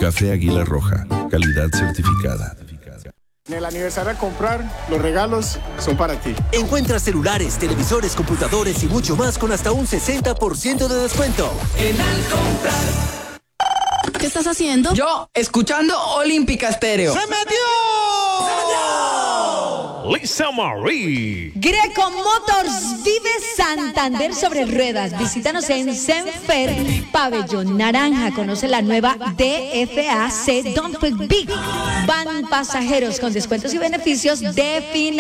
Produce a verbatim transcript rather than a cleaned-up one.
Café Águila Roja, calidad certificada. En el aniversario a comprar, los regalos son para ti. Encuentra celulares, televisores, computadores y mucho más con hasta un sesenta por ciento de descuento. En Al Comprar. ¿Qué estás haciendo? Yo, escuchando Olímpica Estéreo. ¡Se metió! Lisa Marie. Greco Motors vive Santander sobre ruedas. Visítanos en Senfer, Pabellón Naranja. Conoce la nueva D F A C Don't Big. Van pasajeros con descuentos y beneficios de final.